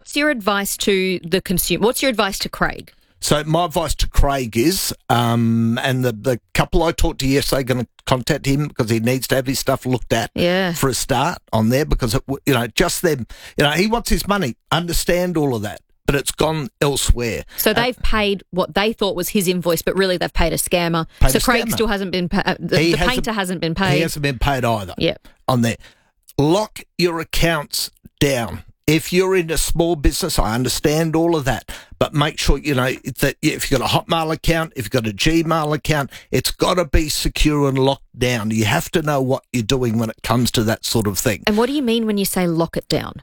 what's your advice to the consumer? What's your advice to Craig? So my advice to Craig is, and the couple I talked to yesterday are going to contact him because he needs to have his stuff looked at for a start on there because, just them, he wants his money. Understand all of that, but it's gone elsewhere. So they've paid what they thought was his invoice, but really they've paid a scammer. Craig still hasn't been paid. The painter hasn't been paid. He hasn't been paid either. Yep. On there. Lock your accounts down. If you're in a small business, I understand all of that, but make sure, that if you've got a Hotmail account, if you've got a Gmail account, it's got to be secure and locked down. You have to know what you're doing when it comes to that sort of thing. And what do you mean when you say lock it down?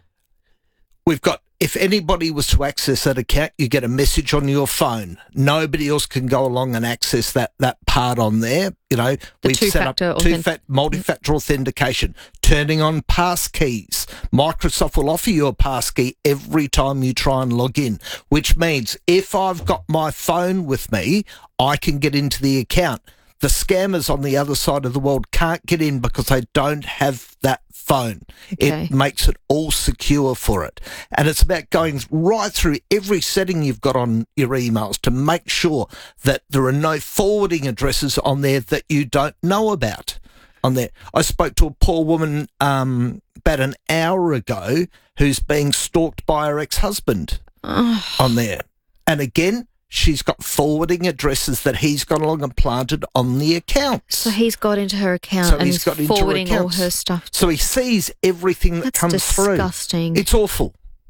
If anybody was to access that account, you get a message on your phone. Nobody else can go along and access that part on there. We've set up multi-factor authentication, turning on pass keys. Microsoft will offer you a pass key every time you try and log in, which means if I've got my phone with me, I can get into the account. The scammers on the other side of the world can't get in because they don't have that phone. Okay. It makes it all secure for it. And it's about going right through every setting you've got on your emails to make sure that there are no forwarding addresses on there that you don't know about on there. I spoke to a poor woman about an hour ago who's being stalked by her ex-husband on there. And again, she's got forwarding addresses that he's gone along and planted on the accounts. So he's got into her account and he's forwarding all her stuff. So he sees everything that comes through. That's disgusting. It's awful.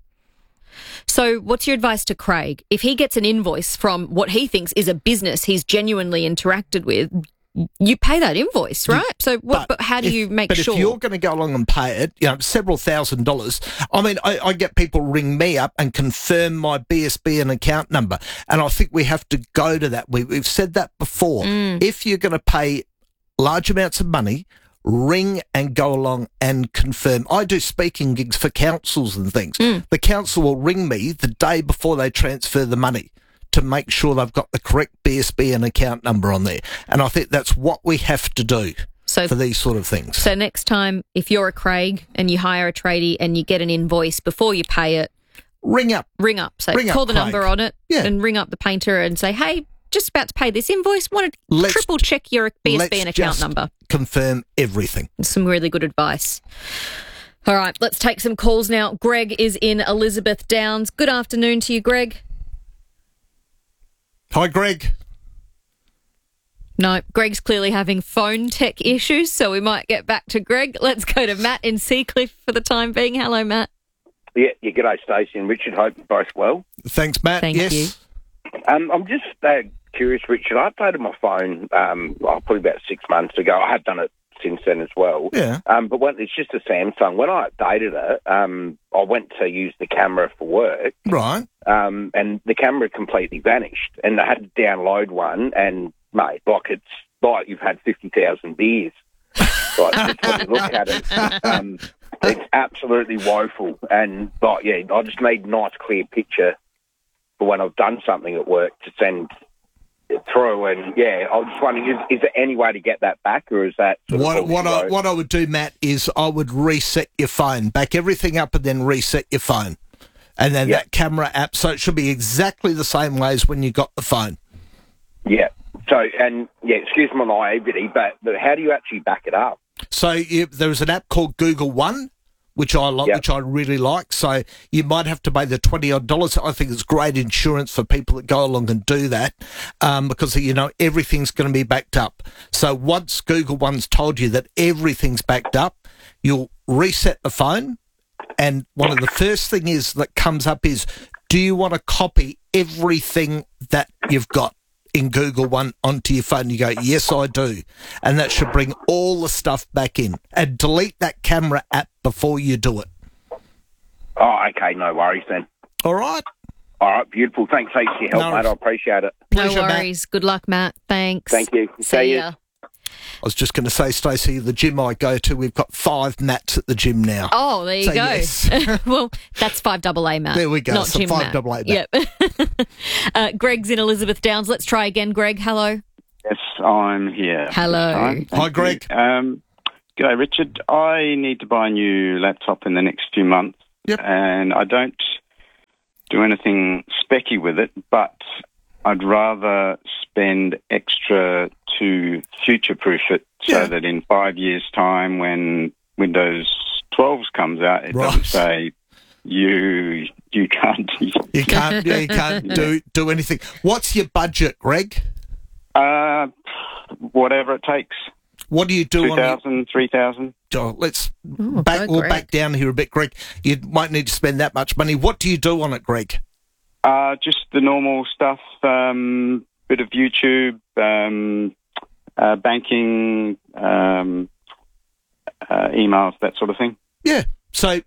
So what's your advice to Craig? If he gets an invoice from what he thinks is a business he's genuinely interacted with, you pay that invoice, right? But how do you make sure? But if you're going to go along and pay it, several $1,000s. I mean, I get people ring me up and confirm my BSB and account number, and I think we have to go to that. We've said that before. If you're going to pay large amounts of money, ring and go along and confirm. I do speaking gigs for councils and things. The council will ring me the day before they transfer the money to make sure they've got the correct BSB and account number on there. And I think that's what we have to do for these sort of things. So next time, if you're a Craig and you hire a tradie and you get an invoice before you pay it, ring up. Call the number on it and ring up the painter and say, hey, just about to pay this invoice, want to triple check your BSB and account number. Confirm everything. Some really good advice. All right, let's take some calls now. Greg is in Elizabeth Downs. Good afternoon to you, Greg. Hi, Greg. No, Greg's clearly having phone tech issues, so we might get back to Greg. Let's go to Matt in Seacliff for the time being. Hello, Matt. Yeah, g'day, Stacey and Richard. Hope you're both well. Thanks, Matt. Thank you. I'm just curious, Richard. I updated my phone probably about 6 months ago. I have done it since then as well. Yeah. But it's just a Samsung. When I updated it, I went to use the camera for work. Right. And the camera completely vanished. And I had to download one, and, mate, it's like you've had 50,000 beers. Just when you look at it, it's absolutely woeful. And, I just need a nice, clear picture for when I've done something at work to send it through. And, I was just wondering, is there any way to get that back, or is that what I would do, Matt, is I would reset your phone, back everything up and then reset your phone. And then that camera app, so it should be exactly the same way as when you got the phone. Yeah. So, excuse my naivety, but how do you actually back it up? So there's an app called Google One, which I like, which I really like. So you might have to pay the $20-odd. I think it's great insurance for people that go along and do that, because everything's going to be backed up. So once Google One's told you that everything's backed up, you'll reset the phone, and one of the first things that comes up is, do you want to copy everything that you've got in Google One onto your phone? You go, yes, I do. And that should bring all the stuff back in. And delete that camera app before you do it. Oh, okay, no worries then. All right. All right, beautiful. Thanks heaps for your help, mate. I appreciate it. No worries. Matt. Good luck, Matt. Thanks. Thank you. See ya. I was just going to say, Stacey, the gym I go to, we've got 5 Matts at the gym now. Oh, there you go. Yes. Well, that's 5AA Matt. There we go. Not so gym 5AA Matt. Yep. Greg's in Elizabeth Downs. Let's try again. Greg, hello. Yes, I'm here. Hello. Hi, Greg. G'day, Richard. I need to buy a new laptop in the next few months. Yep. And I don't do anything specky with it, but I'd rather spend extra to future-proof it so that in 5 years' time, when Windows 12 comes out, it doesn't say you can't do anything. What's your budget, Greg? Whatever it takes. What do you do? 2,000, 3,000. Oh, we'll back down here a bit, Greg. You might need to spend that much money. What do you do on it, Greg? Just the normal stuff. Bit of YouTube, banking, emails, that sort of thing. Yeah. So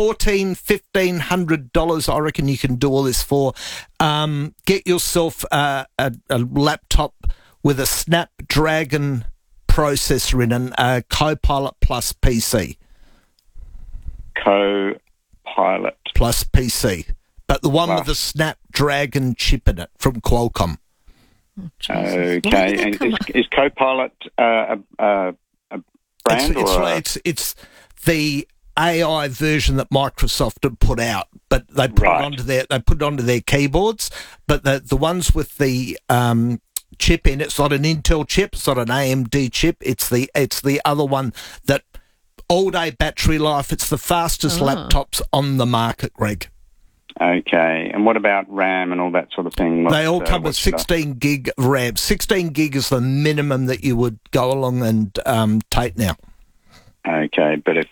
$1,500, I reckon you can do all this for. Get yourself a laptop with a Snapdragon processor in a Copilot Plus PC. Copilot Plus PC. But the one with the Snapdragon chip in it from Qualcomm. Oh, okay. And is Copilot a brand? It's the AI version that Microsoft have put out, but they put it onto their keyboards. But the ones with the chip in, it's not an Intel chip, it's not an AMD chip. It's the other one that all day battery life. It's the fastest laptops on the market, Greg. Okay, and what about RAM and all that sort of thing? They all come with 16 gig RAM. 16 gig is the minimum that you would go along and take now. Okay, but if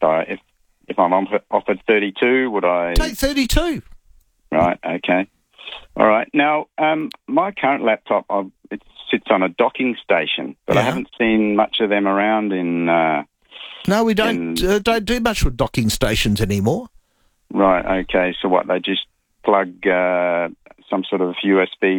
I'm offered 32, would I take 32? Right. Okay. All right. Now, my current laptop, it sits on a docking station, but I haven't seen much of them around in. No, we don't do much with docking stations anymore. Right. Okay. So what? They just plug some sort of USB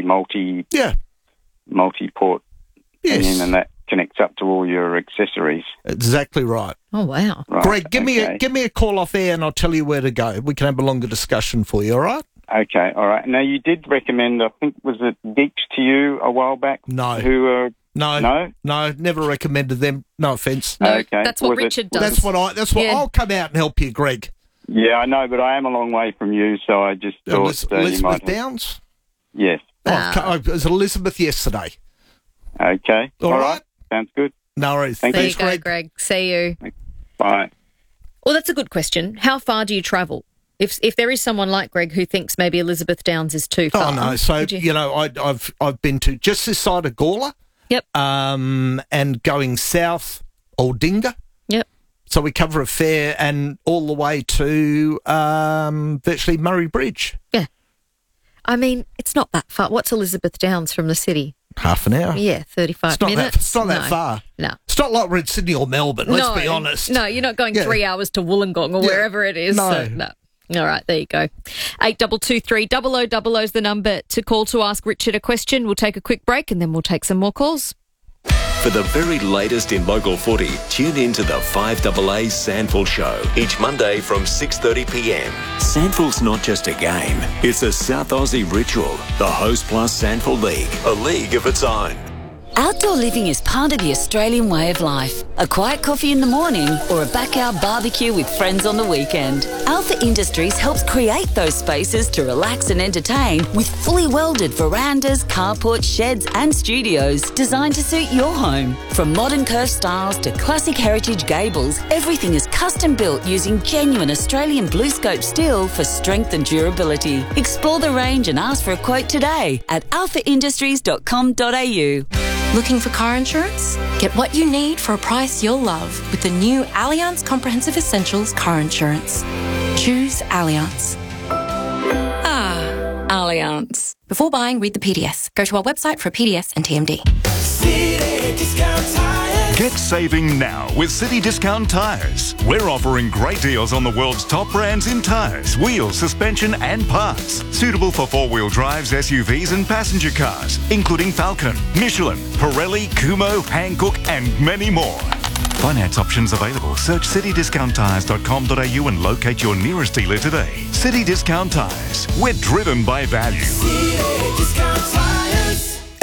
multi-port in, and that connects up to all your accessories. Exactly right. Oh wow. Right, Greg, give me a call off air, and I'll tell you where to go. We can have a longer discussion for you. All right. Okay. All right. Now you did recommend. I think was it Geeks to you a while back? No. Who? No, never recommended them. No offence. No, okay. That's what Richard does. That's what I'll come out and help you, Greg. Yeah, I know, but I am a long way from you, so I just thought Elizabeth you might Downs? Yes. It was Elizabeth yesterday. Okay. All right. Sounds good. No worries. Thanks, there you go, Greg. See you. Bye. Well, that's a good question. How far do you travel? If there is someone like Greg who thinks maybe Elizabeth Downs is too far. Oh no, so I've been to just this side of Gawler. Yep. And going south, Aldinga. Yep. So we cover a fair and all the way to virtually Murray Bridge. Yeah. I mean, it's not that far. What's Elizabeth Downs from the city? Half an hour. Yeah, 35 minutes. It's not that far. No. It's not like we're in Sydney or Melbourne, let's be honest. No, you're not going 3 hours to Wollongong or wherever it is. No. So, no. All right, there you go. 8223 0000 is the number to call to ask Richard a question. We'll take a quick break and then we'll take some more calls. For the very latest in local footy, tune in to the 5AA Sandful Show each Monday from 6:30 p.m. Sandful's not just a game, it's a South Aussie ritual. The Host Plus Sandful League, a league of its own. Outdoor living is part of the Australian way of life. A quiet coffee in the morning or a backyard barbecue with friends on the weekend. Alpha Industries helps create those spaces to relax and entertain with fully welded verandas, carports, sheds and studios designed to suit your home. From modern curved styles to classic heritage gables, everything is custom built using genuine Australian BlueScope steel for strength and durability. Explore the range and ask for a quote today at alphaindustries.com.au. Looking for car insurance? Get what you need for a price you'll love with the new Allianz Comprehensive Essentials car insurance. Choose Allianz. Allianz. Before buying, read the PDS. Go to our website for a PDS and TMD. City Discount Tires. Get saving now with City Discount Tires. We're offering great deals on the world's top brands in tires, wheels, suspension and parts. Suitable for four-wheel drives, SUVs and passenger cars, including Falcon, Michelin, Pirelli, Kumho, Hankook and many more. Finance options available. Search citydiscounttires.com.au and locate your nearest dealer today. City Discount Tires. We're driven by value. City Discount Tires.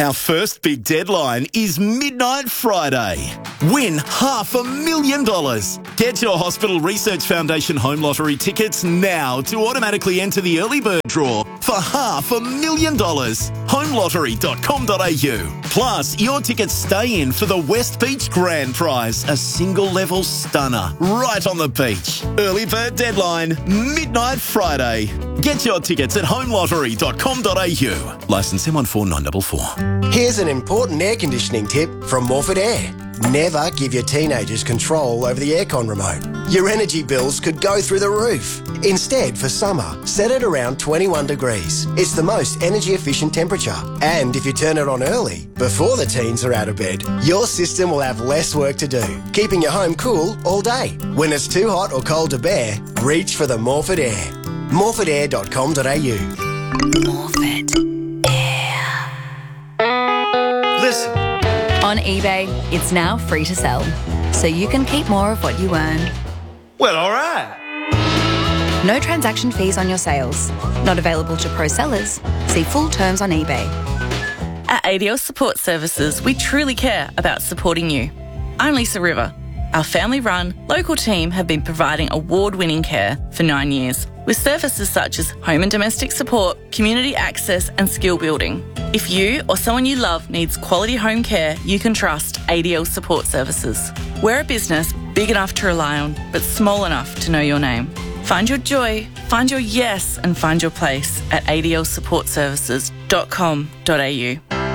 Our first big deadline is Midnight Friday. Win $500,000. Get your Hospital Research Foundation Home Lottery tickets now to automatically enter the early bird draw for $500,000. Homelottery.com.au. Plus, your tickets stay in for the West Beach Grand Prize, a single-level stunner right on the beach. Early bird deadline, Midnight Friday. Get your tickets at homelottery.com.au. Licence M14944. Here's an important air conditioning tip from Morford Air. Never give your teenagers control over the aircon remote. Your energy bills could go through the roof. Instead, for summer, set it around 21 degrees. It's the most energy efficient temperature. And if you turn it on early, before the teens are out of bed, your system will have less work to do, keeping your home cool all day. When it's too hot or cold to bear, reach for the Morford Air. morfordair.com.au. Morford Air. Listen. On eBay, it's now free to sell, so you can keep more of what you earn. Well, all right. No transaction fees on your sales. Not available to pro sellers. See full terms on eBay. At ADL Support Services, we truly care about supporting you. I'm Lisa River. Our family-run, local team have been providing award-winning care for 9 years, with services such as home and domestic support, community access and skill building. If you or someone you love needs quality home care, you can trust ADL Support Services. We're a business big enough to rely on, but small enough to know your name. Find your joy, find your yes, and find your place at adlsupportservices.com.au.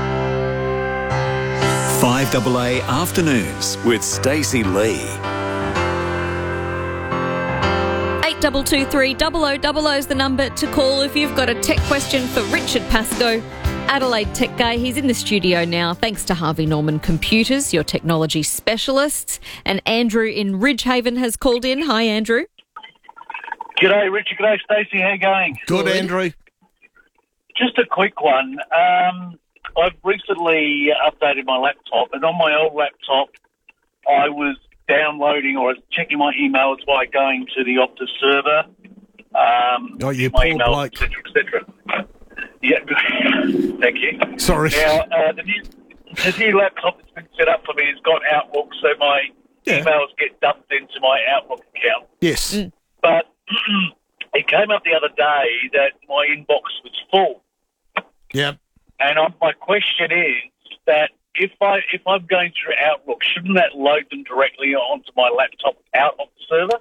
5AA Afternoons with Stacey Lee. 8223 0000 is the number to call if you've got a tech question for Richard Pascoe, Adelaide tech guy. He's in the studio now, thanks to Harvey Norman Computers, your technology specialists. And Andrew in Ridgehaven has called in. Hi, Andrew. G'day, Richard. G'day, Stacey. How you going? Good, Andrew. Just a quick one. I've recently updated my laptop, and on my old laptop, I was downloading or checking my emails by going to the Optus server. You my poor emails, bloke. et cetera. Yeah, thank you. Sorry. Now, the new laptop that's been set up for me has got Outlook, so my emails get dumped into my Outlook account. Yes. But it came up the other day that my inbox was full. Yep. And my question is that if I'm going through Outlook, shouldn't that load them directly onto my laptop out of the server?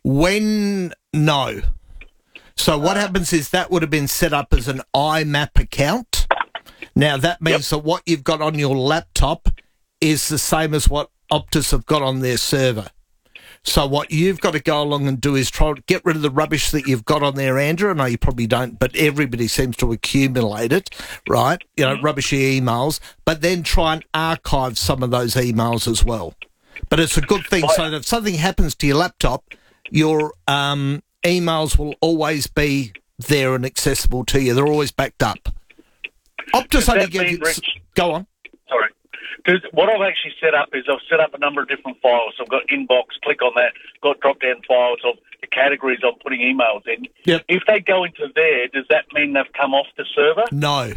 No. So what happens is that would have been set up as an IMAP account. Now that means that what you've got on your laptop is the same as what Optus have got on their server. So what you've got to go along and do is try to get rid of the rubbish that you've got on there, Andrew. I know you probably don't, but everybody seems to accumulate it, right? You know, rubbishy emails, but then try and archive some of those emails as well. But it's a good thing. So that if something happens to your laptop, your emails will always be there and accessible to you. They're always backed up. Optus only give you... Go on. Sorry. Because what I've actually set up is I've set up a number of different files. I've got inbox, click on that, got drop-down files of the categories I'm putting emails in. Yep. If they go into there, does that mean they've come off the server? No.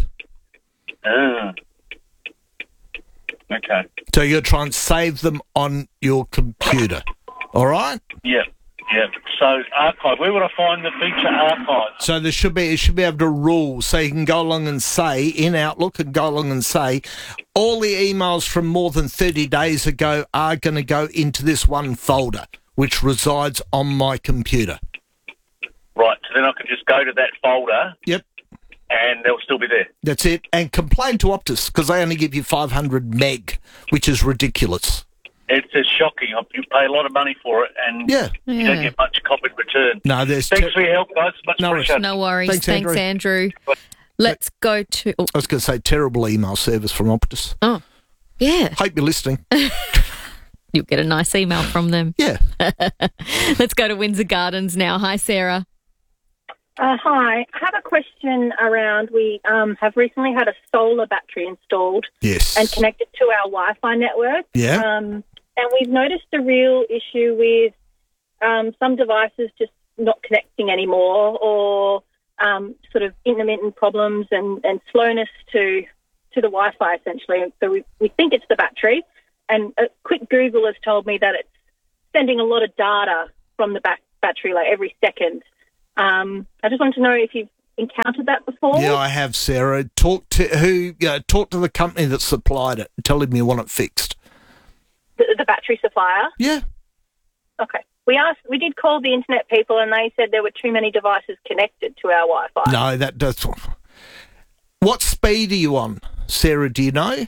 Okay. So you're trying to save them on your computer, all right? Yeah. So archive. Where would I find the feature archive? So it should be able to rule. So you can go along and say in Outlook and go along and say all the emails from more than 30 days ago are going to go into this one folder, which resides on my computer. Right. So then I can just go to that folder. Yep. And they'll still be there. That's it. And complain to Optus because they only give you 500 meg, which is ridiculous. It's just shocking. You pay a lot of money for it, and you don't get much copy in return. No, Thanks for your help, guys. Much appreciated. No worries. Thanks, Andrew. Let's go to... I was going to say terrible email service from Optus. Oh, yeah. Hope you're listening. You'll get a nice email from them. Yeah. Let's go to Windsor Gardens now. Hi, Sarah. Hi. I have a question around, we have recently had a solar battery installed. Yes. And connected to our Wi-Fi network. Yeah. And we've noticed a real issue with some devices just not connecting anymore, or sort of intermittent problems and slowness to to the Wi-Fi, essentially. So we think it's the battery. And a quick Google has told me that it's sending a lot of data from the battery, like every second. I just wanted to know if you've encountered that before. Yeah, I have, Sarah. Talk to the company that supplied it and tell them you want it fixed. The battery supplier? Yeah. Okay. We did call the internet people, and they said there were too many devices connected to our Wi-Fi. No, that does. What speed are you on, Sarah? Do you know?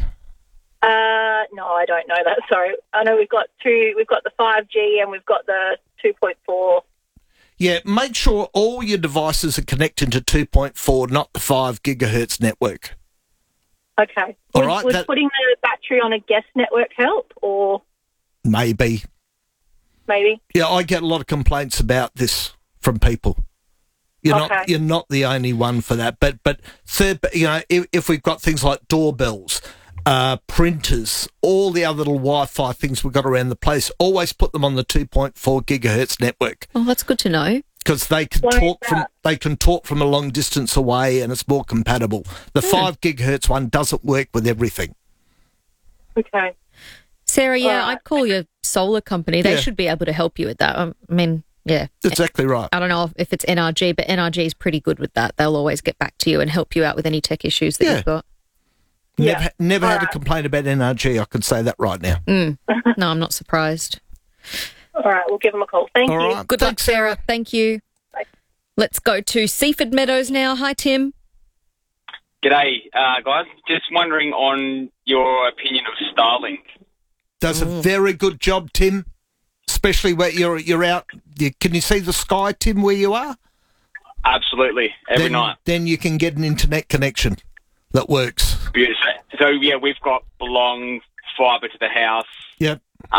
No, I don't know that. Sorry, I know we've got the 5G and we've got the 2.4. Yeah, make sure all your devices are connected to 2.4, not the 5 gigahertz network. Okay. All right. Would putting the battery on a guest network help, or maybe? Yeah, I get a lot of complaints about this from people. You're not the only one for that, but third, if we've got things like doorbells, printers, all the other little Wi-Fi things we've got around the place, always put them on the 2.4 gigahertz network. Oh, that's good to know. Because they can talk from a long distance away, and it's more compatible. The 5 gigahertz one doesn't work with everything. Okay. Sarah, I'd call your solar company. They should be able to help you with that. I mean, yeah. Exactly right. I don't know if it's NRG, but NRG is pretty good with that. They'll always get back to you and help you out with any tech issues that you've got. Never had a complaint about NRG, I can say that right now. No, I'm not surprised. All right, we'll give them a call. Thank you. Right. Good luck, Sarah. Thank you. Bye. Let's go to Seaford Meadows now. Hi, Tim. G'day, guys. Just wondering on your opinion of Starlink. Does a very good job, Tim, especially where you're out. Can you see the sky, Tim, where you are? Absolutely, every night. Then you can get an internet connection that works. Beautiful. So, yeah, we've got long fibre to the house. Yep.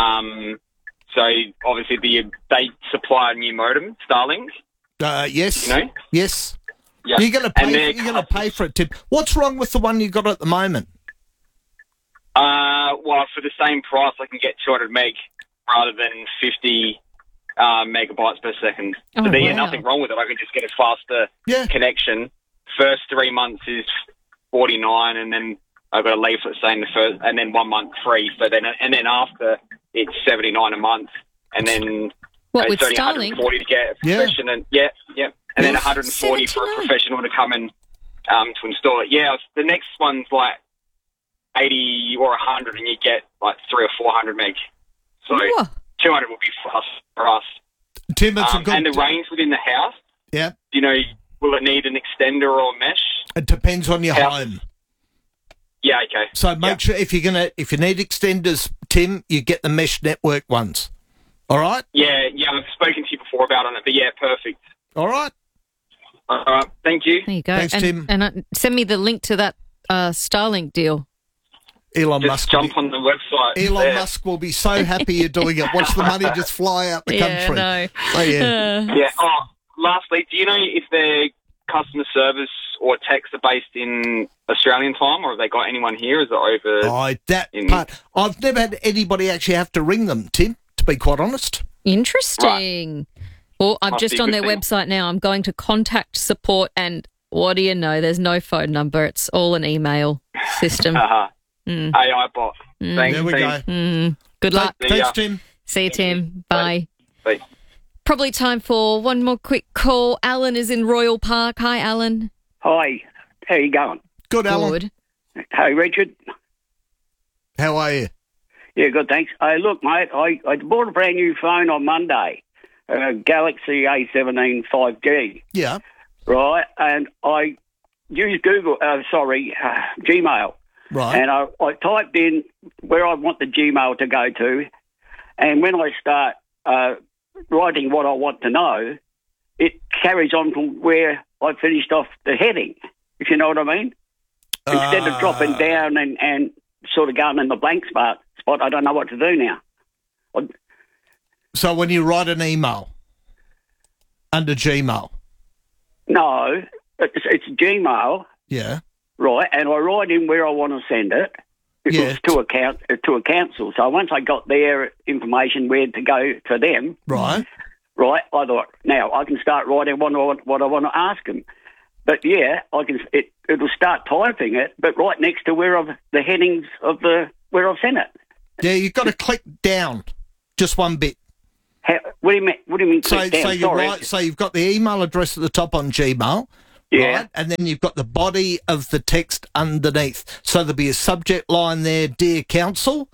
So, obviously, they supply a new modem, Starlink. Yes. You know? Yes. Yeah. You're going to pay for it, Tim. What's wrong with the one you got at the moment? Well, for the same price, I can get 200 meg rather than 50 megabytes per second. So there's nothing wrong with it. I can just get a faster connection. First 3 months is $49, and then I've got a leaflet saying the first, and then 1 month free. So then, and then after it's $79 a month, and then with only Starlink? $140 to get a professional, and then $140 for a professional to come and to install it. Yeah, the next one's like 80 or 100, and you get like 300 or 400 meg. So 200 will be for us. Tim, it's a good. And the range within the house. Yeah. Will it need an extender or mesh? It depends on your home. Yeah. Okay. So make sure if you need extenders, Tim, you get the mesh network ones. All right. Yeah. I've spoken to you before about it, but yeah, perfect. All right. All right. Thank you. There you go. Thanks, Tim. And send me the link to that Starlink deal. Elon Musk. Jump on the website. Elon Musk will be so happy you're doing it. Watch the money just fly out the country. No. Oh, yeah. Yeah. Oh, lastly, do you know if their customer service or techs are based in Australian time, or have they got anyone here? Is it over? Part. I've never had anybody actually have to ring them, Tim, to be quite honest. Interesting. Right. Well, I'm just on their website now. I'm going to contact support, and what do you know? There's no phone number. It's all an email system. AI bot. Thanks, there we go. Good luck. Thanks, Tim. See you, Tim. Bye. Bye. Probably time for one more quick call. Alan is in Royal Park. Hi, Alan. Hi. How you going? Good, Alan. Good. Hey, Richard. How are you? Yeah, good, thanks. Look, mate, I bought a brand new phone on Monday, Galaxy A17 5G. Yeah. Right, and I used Gmail. Right. And I typed in where I want the Gmail to go to, and when I start writing what I want to know, it carries on from where I finished off the heading, if you know what I mean. Instead of dropping down and sort of going in the blank spot, I don't know what to do now. So when you write an email under Gmail? No, it's Gmail. Yeah. Right, and I write in where I want to send it. It's to a council. So once I got their information where to go for them, right, I thought, now I can start writing what I want to ask them. But yeah, I can. It'll start typing it, but right next to the headings of where I've sent it. Yeah, you've got to click down just one bit. What do you mean? What do you mean? Click down? So you've got the email address at the top on Gmail. Yeah. Right? And then you've got the body of the text underneath. So there'll be a subject line there, Dear Council.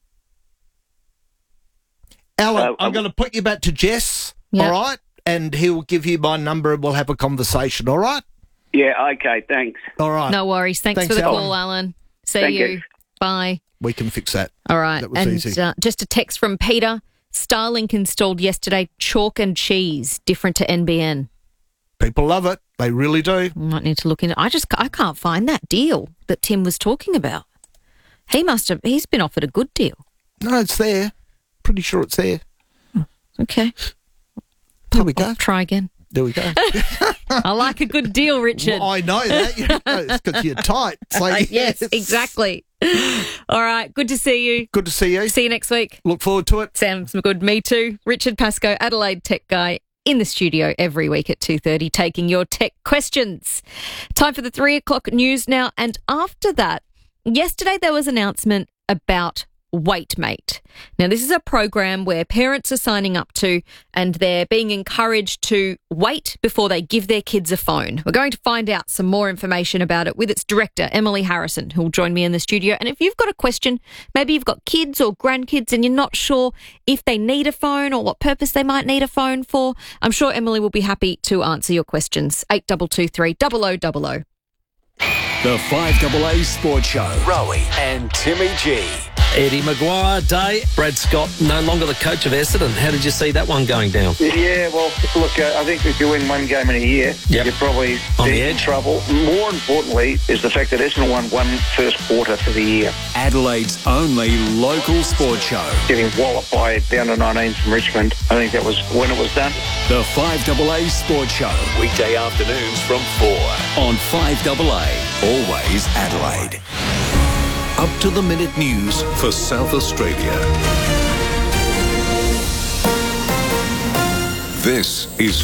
Alan, I'm going to put you back to Jess, all right? And he'll give you my number and we'll have a conversation, all right? Yeah, okay, thanks. All right. No worries. Thanks for the call, Alan. See you. Bye. We can fix that. All right. That was easy. Just a text from Peter. Starlink installed yesterday, chalk and cheese, different to NBN. People love it. They really do. Might need to look into it. I can't find that deal that Tim was talking about. He's been offered a good deal. No, it's there. Pretty sure it's there. Okay. There we go. I'll try again. There we go. I like a good deal, Richard. Well, I know that. It's because you're tight. So yes, exactly. All right. Good to see you. Good to see you. See you next week. Look forward to it. Sounds good. Me too. Richard Pascoe, Adelaide Tech Guy, in the studio every week at 2:30, taking your tech questions. Time for the 3 o'clock news now. And after that, yesterday there was an announcement about WaitMate. Now, this is a program where parents are signing up to and they're being encouraged to wait before they give their kids a phone. We're going to find out some more information about it with its director, Emily Harrison, who will join me in the studio. And if you've got a question, maybe you've got kids or grandkids and you're not sure if they need a phone or what purpose they might need a phone for, I'm sure Emily will be happy to answer your questions. 8223 0000. The 5AA Sports Show. Rowie and Timmy G. Eddie Maguire Day. Brad Scott no longer the coach of Essendon. How did you see that one going down? Yeah, well, look, I think if you win one game in a year, you're probably on the edge. Trouble. More importantly is the fact that Essendon won one first quarter for the year. Adelaide's only local sports show. Getting walloped by down to 19s from Richmond. I think that was when it was done. The 5AA Sports Show. Weekday afternoons from 4 on 5AA. Always Adelaide. Up-to-the-minute news for South Australia. This is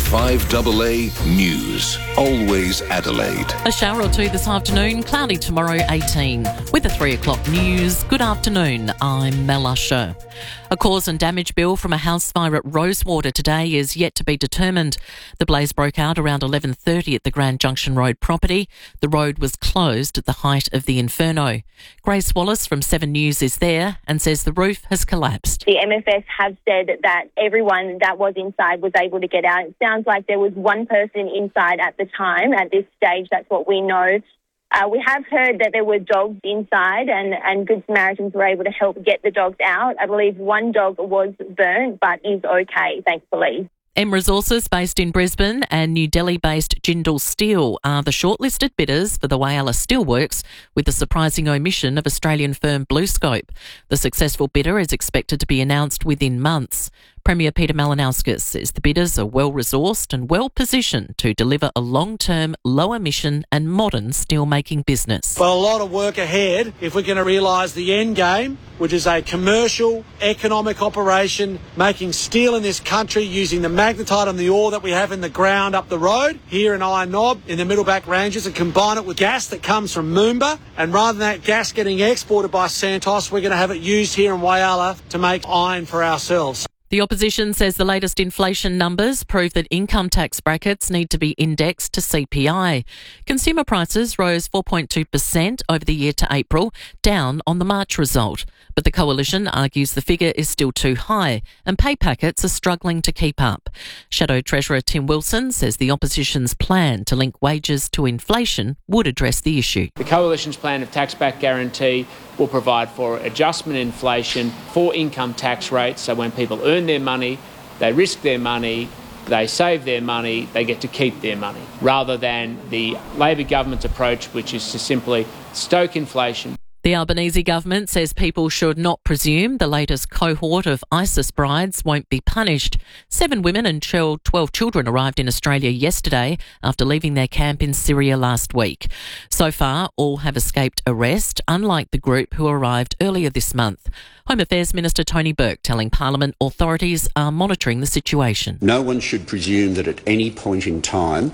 5AA News. Always Adelaide. A shower or two this afternoon, cloudy tomorrow 18. With the 3 o'clock news, good afternoon, I'm Mel Usher. A cause and damage bill from a house fire at Rosewater today is yet to be determined. The blaze broke out around 11:30 at the Grand Junction Road property. The road was closed at the height of the inferno. Grace Wallace from 7 News is there and says the roof has collapsed. The MFS have said that everyone that was inside was able to get out. It sounds like there was one person inside at the time. At this stage, that's what we know. We have heard that there were dogs inside and Good Samaritans were able to help get the dogs out. I believe one dog was burnt but is okay, thankfully. M Resources, based in Brisbane, and New Delhi-based Jindal Steel are the shortlisted bidders for the Whyalla Steelworks, with the surprising omission of Australian firm BlueScope. The successful bidder is expected to be announced within months. Premier Peter Malinauskas says the bidders are well-resourced and well-positioned to deliver a long-term, low-emission and modern steelmaking business. Well, a lot of work ahead if we're going to realise the end game, which is a commercial, economic operation making steel in this country using the magnetite and the ore that we have in the ground up the road here in Iron Knob in the Middleback Ranges and combine it with gas that comes from Moomba. And rather than that gas getting exported by Santos, we're going to have it used here in Whyalla to make iron for ourselves. The opposition says the latest inflation numbers prove that income tax brackets need to be indexed to CPI. Consumer prices rose 4.2% over the year to April, down on the March result. But the coalition argues the figure is still too high and pay packets are struggling to keep up. Shadow Treasurer Tim Wilson says the opposition's plan to link wages to inflation would address the issue. The coalition's plan of tax-back guarantee will provide for adjustment in inflation for income tax rates, so when people earn their money, they risk their money, they save their money, they get to keep their money, rather than the Labor government's approach, which is to simply stoke inflation. The Albanese government says people should not presume the latest cohort of ISIS brides won't be punished. 7 women and 12 children arrived in Australia yesterday after leaving their camp in Syria last week. So far, all have escaped arrest, unlike the group who arrived earlier this month. Home Affairs Minister Tony Burke telling Parliament authorities are monitoring the situation. No one should presume that at any point in time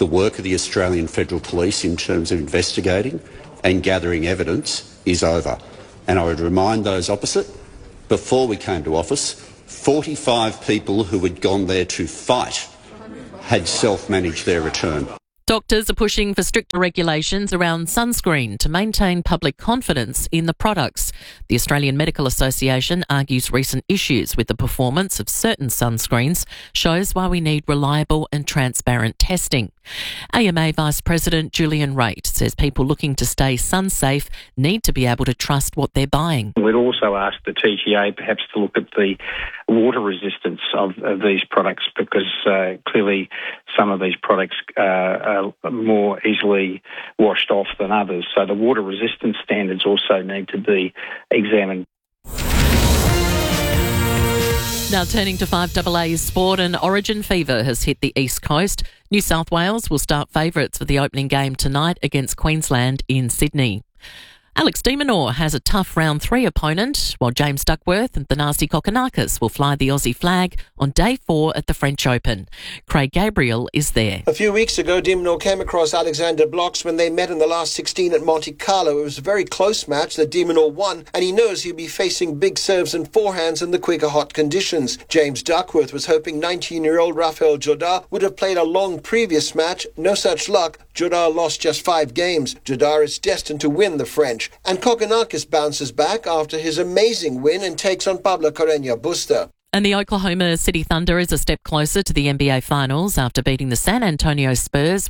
the work of the Australian Federal Police in terms of investigating and gathering evidence is over. And I would remind those opposite, before we came to office, 45 people who had gone there to fight had self-managed their return. Doctors are pushing for stricter regulations around sunscreen to maintain public confidence in the products. The Australian Medical Association argues recent issues with the performance of certain sunscreens shows why we need reliable and transparent testing. AMA Vice President Julian Raitt says people looking to stay sun-safe need to be able to trust what they're buying. We'd also ask the TGA perhaps to look at the water resistance of these products, because clearly some of these products are more easily washed off than others. So the water resistance standards also need to be examined. Now turning to 5AA sport, and Origin fever has hit the East Coast. New South Wales will start favourites for the opening game tonight against Queensland in Sydney. Alex de Minaur has a tough round 3 opponent, while James Duckworth and Thanasi Kokkinakis will fly the Aussie flag on day 4 at the French Open. Craig Gabriel is there. A few weeks ago, de Minaur came across Alexander Blocks when they met in the last 16 at Monte Carlo. It was a very close match that de Minaur won, and he knows he'll be facing big serves and forehands in the quicker hot conditions. James Duckworth was hoping 19-year-old Rafael Jodar would have played a long previous match. No such luck. Jodar lost just 5 games. Jodar is destined to win the French. And Kokkinakis bounces back after his amazing win and takes on Pablo Carreño Busta. And the Oklahoma City Thunder is a step closer to the NBA Finals after beating the San Antonio Spurs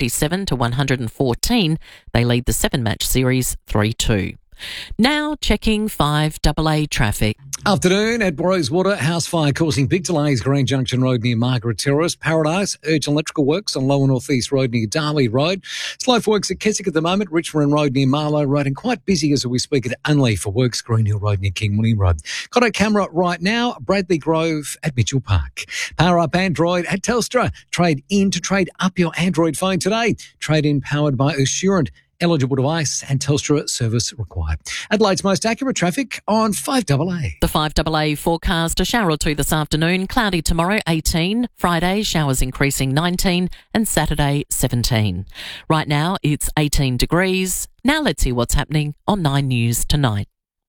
127-114. They lead the 7-match series 3-2. Now checking 5AA traffic. Afternoon at Rosewater, house fire causing big delays, Green Junction Road near Margaret Terrace. Paradise, urgent electrical works on Lower North East Road near Darley Road. Slow for works at Keswick at the moment, Richmond Road near Marlow Road, and quite busy as we speak at Unley for works, Green Hill Road near King William Road. Got a camera right now, Bradley Grove at Mitchell Park. Power up Android at Telstra. Trade in to trade up your Android phone today. Trade in powered by Assurant. Eligible device and Telstra service required. Adelaide's most accurate traffic on 5AA. The 5AA forecast, a shower or two this afternoon, cloudy tomorrow 18, Friday showers increasing 19 and Saturday 17. Right now it's 18 degrees. Now let's see what's happening on 9 News tonight.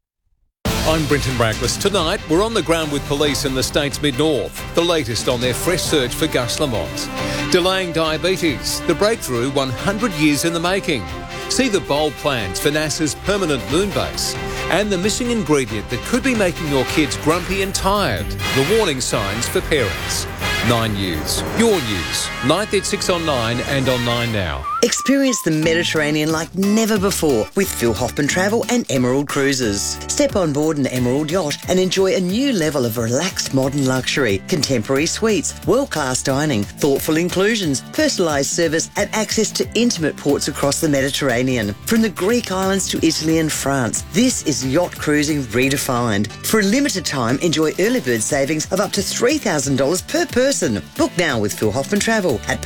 I'm Brenton Braglis. Tonight, we're on the ground with police in the state's mid-north. The latest on their fresh search for Gus Lamont. Delaying diabetes, the breakthrough 100 years in the making. See the bold plans for NASA's permanent moon base and the missing ingredient that could be making your kids grumpy and tired. The warning signs for parents. 9 News. Your news. 9th at 6 on 9 and on 9 Now. Experience the Mediterranean like never before with Phil Hoffman Travel and Emerald Cruises. Step on board an Emerald yacht and enjoy a new level of relaxed modern luxury, contemporary suites, world-class dining, thoughtful inclusions, personalised service and access to intimate ports across the Mediterranean. From the Greek islands to Italy and France, this is yacht cruising redefined. For a limited time, enjoy early bird savings of up to $3,000 per person. Book now with Phil Hoffman Travel at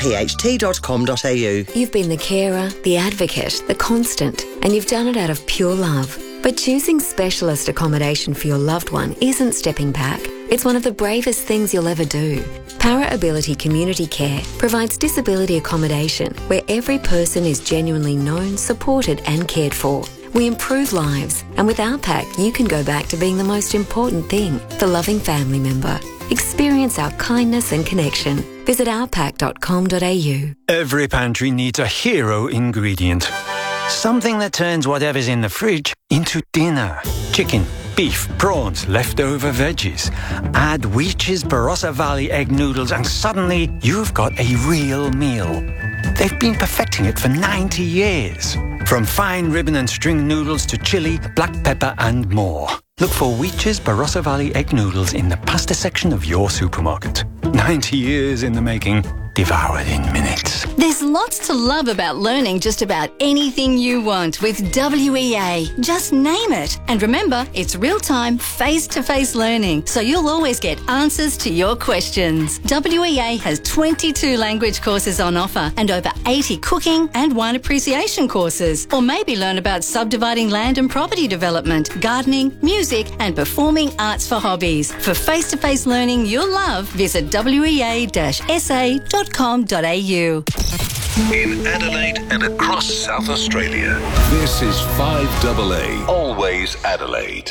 pht.com.au. You've been the carer, the advocate, the constant, and you've done it out of pure love. But choosing specialist accommodation for your loved one isn't stepping back. It's one of the bravest things you'll ever do. Para Ability Community Care provides disability accommodation where every person is genuinely known, supported and cared for. We improve lives, and with our pack, you can go back to being the most important thing, the loving family member. Experience our kindness and connection. Visit ourpack.com.au. Every pantry needs a hero ingredient. Something that turns whatever's in the fridge into dinner. Chicken, beef, prawns, leftover veggies. Add Weech's Barossa Valley egg noodles and suddenly you've got a real meal. They've been perfecting it for 90 years. From fine ribbon and string noodles to chili, black pepper and more. Look for Weech's Barossa Valley egg noodles in the pasta section of your supermarket. 90 years in the making, devoured in minutes. There's lots to love about learning just about anything you want with WEA. Just name it. And remember, it's real-time, face-to-face learning, so you'll always get answers to your questions. WEA has 22 language courses on offer and over 80 cooking and wine appreciation courses. Or maybe learn about subdividing land and property development, gardening, music and performing arts for hobbies. For face-to-face learning you'll love, visit wea-sa.com.au. in Adelaide and across South Australia. This is 5AA, always Adelaide.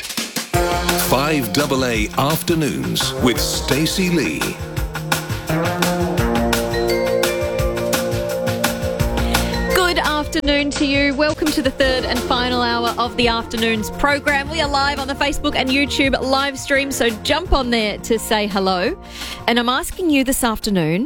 5AA Afternoons with Stacey Lee. Good afternoon to you. Welcome to the third and final hour of the afternoon's program. We are live on the Facebook and YouTube live stream, so jump on there to say hello. And I'm asking you this afternoon,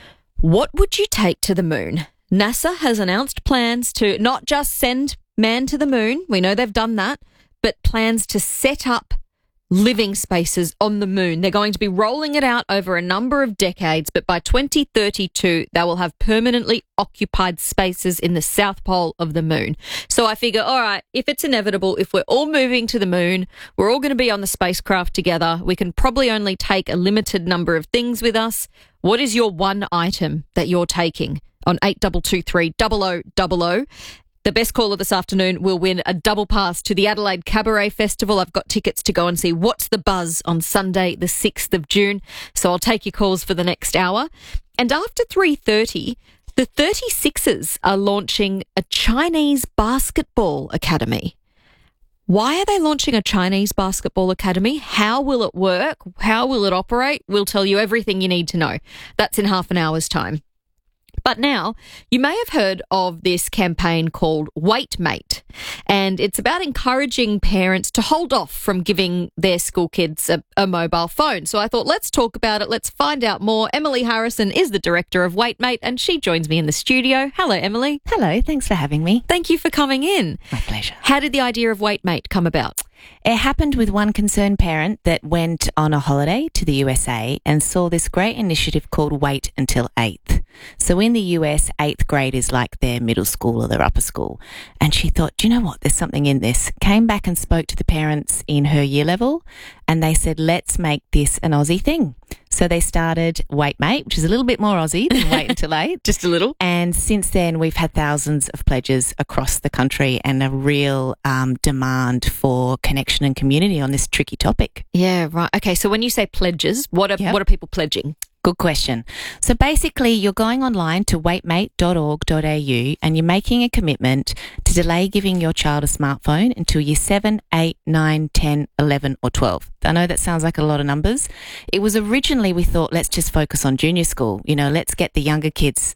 what would you take to the moon? NASA has announced plans to not just send man to the moon, we know they've done that, but plans to set up living spaces on the moon. They're going to be rolling it out over a number of decades, but by 2032, they will have permanently occupied spaces in the south pole of the moon. So I figure, all right, if it's inevitable, if we're all moving to the moon, we're all going to be on the spacecraft together, we can probably only take a limited number of things with us. What is your one item that you're taking? On 8223 0000. The best caller this afternoon will win a double pass to the Adelaide Cabaret Festival. I've got tickets to go and see What's the Buzz on Sunday, the 6th of June. So I'll take your calls for the next hour. And after 3:30, the 36ers are launching a Chinese basketball academy. Why are they launching a Chinese basketball academy? How will it work? How will it operate? We'll tell you everything you need to know. That's in half an hour's time. But now, you may have heard of this campaign called WaitMate, and it's about encouraging parents to hold off from giving their school kids a mobile phone. So I thought, let's talk about it. Let's find out more. Emily Harrison is the director of WaitMate, and she joins me in the studio. Hello, Emily. Hello, thanks for having me. Thank you for coming in. My pleasure. How did the idea of WaitMate come about? It happened with one concerned parent that went on a holiday to the USA and saw this great initiative called Wait Until 8th. So in the US, 8th grade is like their middle school or their upper school. And she thought, do you know what? There's something in this. Came back and spoke to the parents in her year level, and they said, let's make this an Aussie thing. So they started WaitMate, which is a little bit more Aussie than Wait Until 8. Just a little. And since then, we've had thousands of pledges across the country and a real demand for connection and community on this tricky topic. Yeah, right. Okay, so when you say pledges, what are people pledging? Good question. So basically, you're going online to waitmate.org.au and you're making a commitment to delay giving your child a smartphone until year 7, 8, 9, 10, 11 or 12. I know that sounds like a lot of numbers. It was originally, we thought, let's just focus on junior school. You know, let's get the younger kids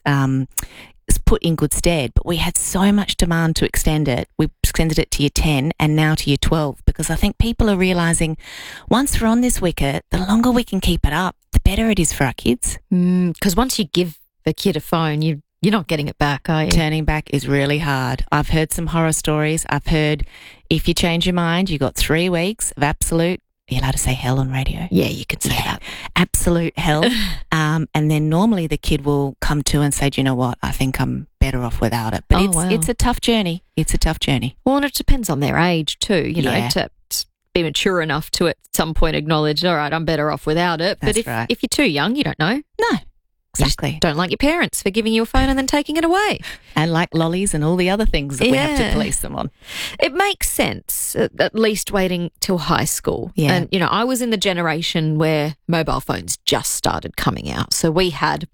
put in good stead. But we had so much demand to extend it. We extended it to year 10 and now to year 12 because I think people are realising once we're on this wicket, the longer we can keep it up, the better it is for our kids. Because once you give a kid a phone, you're not getting it back, are you? Turning back is really hard. I've heard some horror stories. I've heard if you change your mind, you got 3 weeks of absolute, are you allowed to say hell on radio? Yeah, you can say that. Absolute hell. And then normally the kid will come to and say, do you know what? I think I'm better off without it. But it's a tough journey. It's a tough journey. Well, and it depends on their age too, you know, to be mature enough to at some point acknowledge, all right, I'm better off without it. That's but if you're too young, you don't know. No. Exactly. You don't like your parents for giving you a phone and then taking it away. And like lollies and all the other things that we have to police them on. It makes sense, at least waiting till high school. Yeah. And, you know, I was in the generation where mobile phones just started coming out. So we had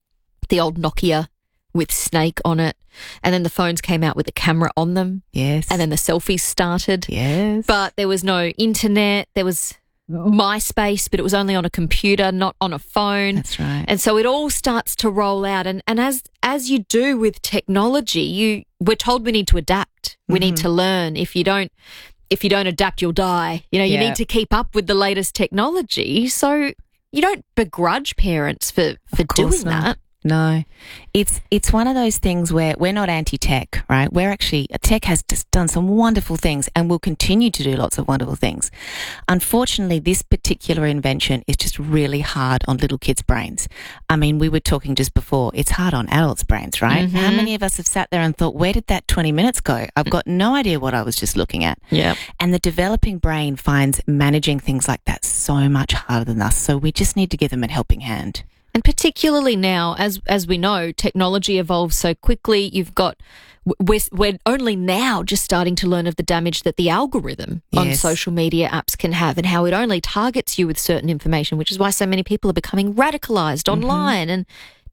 the old Nokia with Snake on it. And then the phones came out with a camera on them. Yes. And then the selfies started. Yes. But there was no internet. There was MySpace, but it was only on a computer, not on a phone. That's right. And so it all starts to roll out. And as you do with technology, we're told we need to adapt. We need to learn. If you don't adapt, you'll die. You know, you need to keep up with the latest technology. So you don't begrudge parents for doing that. No, it's one of those things where we're not anti-tech, right? We're actually, tech has just done some wonderful things and will continue to do lots of wonderful things. Unfortunately, this particular invention is just really hard on little kids' brains. I mean, we were talking just before, it's hard on adults' brains, right? Mm-hmm. How many of us have sat there and thought, where did that 20 minutes go? I've got no idea what I was just looking at. Yeah. And the developing brain finds managing things like that so much harder than us. So we just need to give them a helping hand. And particularly now, as we know, technology evolves so quickly. We're only now just starting to learn of the damage that the algorithm on social media apps can have and how it only targets you with certain information, which is why so many people are becoming radicalized online and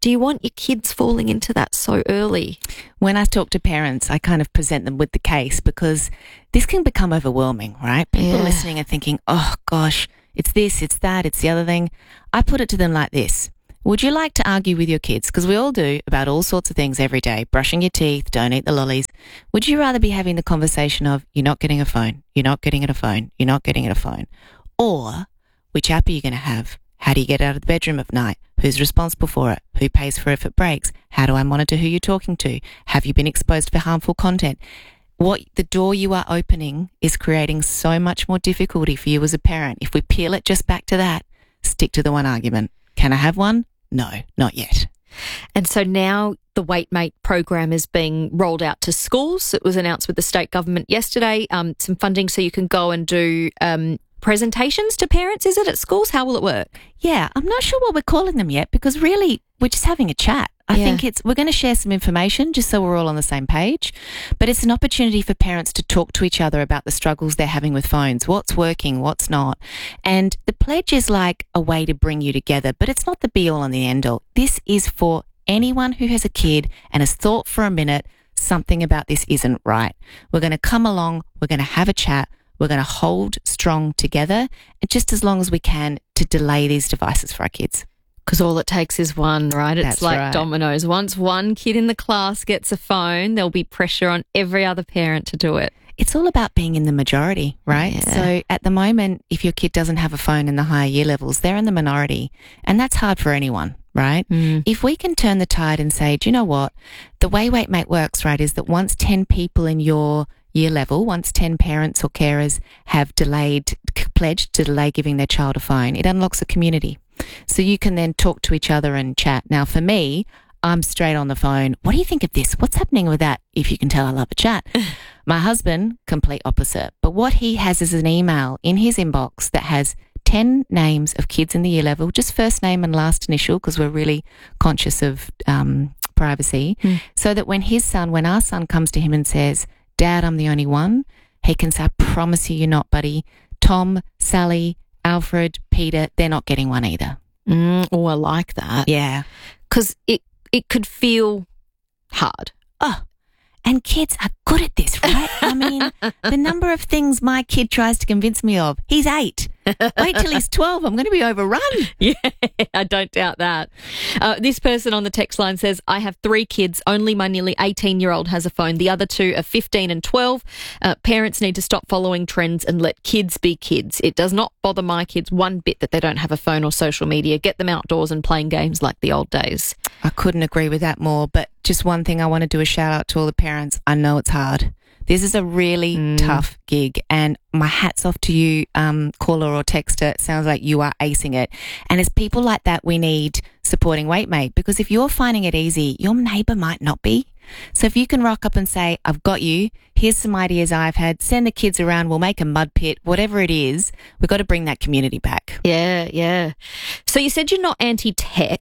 Do you want your kids falling into that so early? When I talk to parents, I kind of present them with the case because this can become overwhelming, right? People listening are thinking, oh gosh, it's this, it's that, it's the other thing. I put it to them like this. Would you like to argue with your kids? Because we all do about all sorts of things every day. Brushing your teeth, don't eat the lollies. Would you rather be having the conversation of, you're not getting a phone, you're not getting it a phone, you're not getting it a phone? Or, which app are you going to have? How do you get out of the bedroom at night? Who's responsible for it? Who pays for it if it breaks? How do I monitor who you're talking to? Have you been exposed for harmful content? What the door you are opening is creating so much more difficulty for you as a parent. If we peel it just back to that, stick to the one argument. Can I have one? No, not yet. And so now the WaitMate program is being rolled out to schools. It was announced with the state government yesterday. Some funding so you can go and do presentations to parents, is it, at schools? How will it work? Yeah, I'm not sure what we're calling them yet because really we're just having a chat. I think we're going to share some information just so we're all on the same page, but it's an opportunity for parents to talk to each other about the struggles they're having with phones, what's working, what's not. And the pledge is like a way to bring you together, but it's not the be all and the end all. This is for anyone who has a kid and has thought for a minute something about this isn't right. We're going to come along, we're going to have a chat, we're going to hold strong together, and just as long as we can to delay these devices for our kids. Because all it takes is one, right? It's That's like right. dominoes. Once one kid in the class gets a phone, there'll be pressure on every other parent to do it. It's all about being in the majority, right? Yeah. So at the moment, if your kid doesn't have a phone in the higher year levels, they're in the minority. And that's hard for anyone, right? If we can turn the tide and say, do you know what? The way WaitMate works, right, is that once 10 people in your year level, once 10 parents or carers have pledged to delay giving their child a phone, it unlocks a community. So you can then talk to each other and chat. Now, for me, I'm straight on the phone. What do you think of this? What's happening with that? If you can tell, I love a chat. My husband, complete opposite. But what he has is an email in his inbox that has 10 names of kids in the year level, just first name and last initial, because we're really conscious of privacy, so that when our son comes to him and says, Dad, I'm the only one, he can say, I promise you're not, buddy. Tom, Sally, Alfred, Peter, they're not getting one either. Oh, I like that. Yeah. Because it could feel hard. Oh, and kids are good at this, right? I mean, the number of things my kid tries to convince me of. He's 8. Wait till he's 12. I'm going to be overrun. Yeah, I don't doubt that. This person on the text line says, I have 3 kids. Only my nearly 18-year-old has a phone. The other 2 are 15 and 12. Parents need to stop following trends and let kids be kids. It does not bother my kids one bit that they don't have a phone or social media. Get them outdoors and playing games like the old days. I couldn't agree with that more. But just one thing I want to do a shout out to all the parents. I know it's hard. This is a really tough gig, and my hat's off to you, caller or texter. It sounds like you are acing it. And it's people like that we need supporting WaitMate, because if you're finding it easy, your neighbour might not be. So if you can rock up and say, I've got you, here's some ideas I've had, send the kids around, we'll make a mud pit, whatever it is, we've got to bring that community back. Yeah, yeah. So you said you're not anti-tech.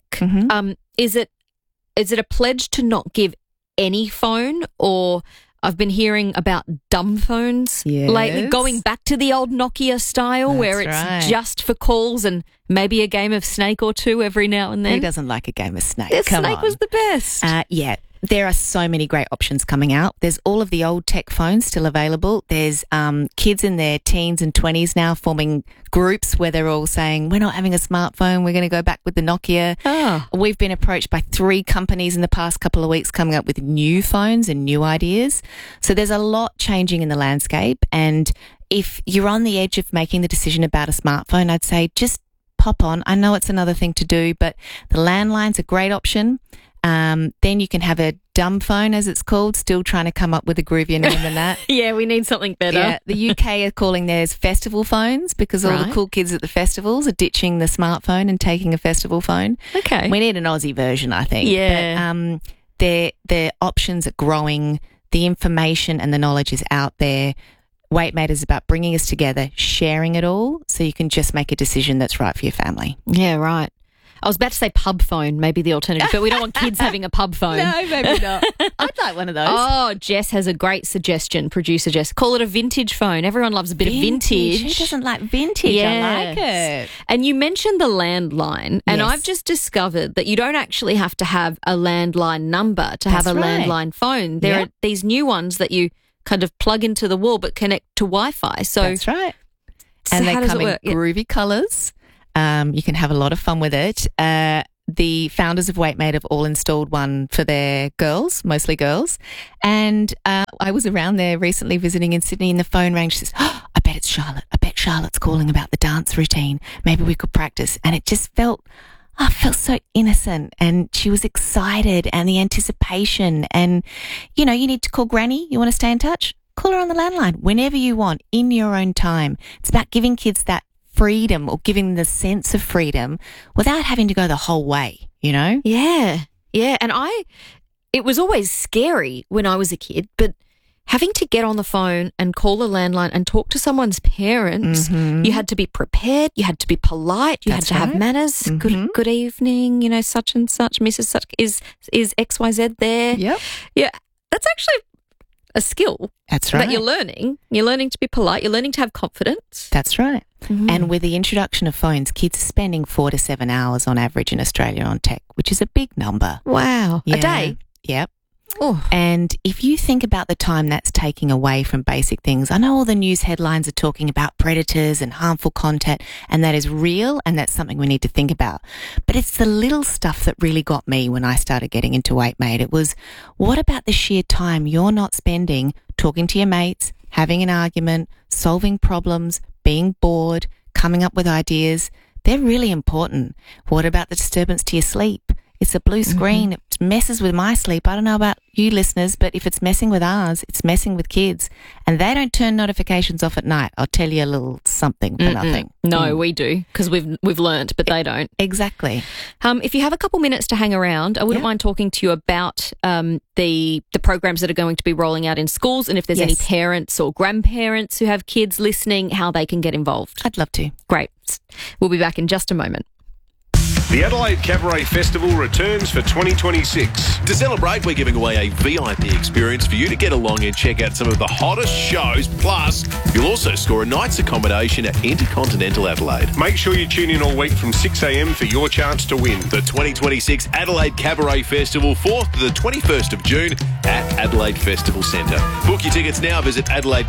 Is it a pledge to not give any phone, or... I've been hearing about dumb phones lately, going back to the old Nokia style where it's just for calls and maybe a game of Snake or 2 every now and then. Who doesn't like a game of Snake? Snake was the best. Yeah. There are so many great options coming out. There's all of the old tech phones still available. There's kids in their teens and 20s now forming groups where they're all saying, we're not having a smartphone, we're going to go back with the Nokia. We've been approached by 3 companies in the past couple of weeks coming up with new phones and new ideas. So there's a lot changing in the landscape. And if you're on the edge of making the decision about a smartphone, I'd say just pop on. I know it's another thing to do, but the landline's a great option. Then you can have a dumb phone, as it's called, still trying to come up with a groovier name than that. Yeah, we need something better. Yeah, the UK are calling theirs festival phones because all the cool kids at the festivals are ditching the smartphone and taking a festival phone. Okay. We need an Aussie version, I think. Yeah. But their options are growing. The information and the knowledge is out there. WaitMate is about bringing us together, sharing it all, so you can just make a decision that's right for your family. Yeah, right. I was about to say pub phone, maybe the alternative, but we don't want kids having a pub phone. No, maybe not. I'd like one of those. Oh, Jess has a great suggestion, producer Jess. Call it a vintage phone. Everyone loves a bit of vintage. Who doesn't like vintage? Yes. I like it. And you mentioned the landline, and I've just discovered that you don't actually have to have a landline number to have a landline phone. There are these new ones that you kind of plug into the wall but connect to Wi-Fi. So that's right. And they come in groovy colours. You can have a lot of fun with it. The founders of WaitMate have all installed one for their girls, mostly girls. And I was around there recently visiting in Sydney, and the phone rang. She says, I bet it's Charlotte. I bet Charlotte's calling about the dance routine. Maybe we could practice. And it just felt so innocent, and she was excited, and the anticipation. And, you need to call Granny. You want to stay in touch? Call her on the landline whenever you want, in your own time. It's about giving kids that freedom, or giving them the sense of freedom without having to go the whole way, Yeah. Yeah. And it was always scary when I was a kid, but having to get on the phone and call a landline and talk to someone's parents, you had to be prepared, you had to be polite, you had to have manners. Good evening, such and such, Mrs. Such, is XYZ there? Yep. Yeah. That's actually a skill. That's right. That you're learning. You're learning to be polite. You're learning to have confidence. That's right. And with the introduction of phones, kids are spending 4 to 7 hours on average in Australia on tech, which is a big number. Wow. Yeah. A day? Yep. Oh. And if you think about the time that's taking away from basic things, I know all the news headlines are talking about predators and harmful content, and that is real, and that's something we need to think about. But it's the little stuff that really got me when I started getting into WaitMate. It was, what about the sheer time you're not spending talking to your mates, having an argument, solving problems, being bored, coming up with ideas? They're really important. What about the disturbance to your sleep? It's a blue screen. It messes with my sleep. I don't know about you listeners, but if it's messing with ours, it's messing with kids. And they don't turn notifications off at night. I'll tell you a little something for nothing. No, we do, because we've learnt, but they don't. Exactly. If you have a couple minutes to hang around, I wouldn't mind talking to you about the programs that are going to be rolling out in schools, and if there's any parents or grandparents who have kids listening, how they can get involved. I'd love to. Great. We'll be back in just a moment. The Adelaide Cabaret Festival returns for 2026. To celebrate, we're giving away a VIP experience for you to get along and check out some of the hottest shows. Plus, you'll also score a night's accommodation at Intercontinental Adelaide. Make sure you tune in all week from 6 a.m. for your chance to win. The 2026 Adelaide Cabaret Festival, 4th to the 21st of June at Adelaide Festival Centre. Book your tickets now. Visit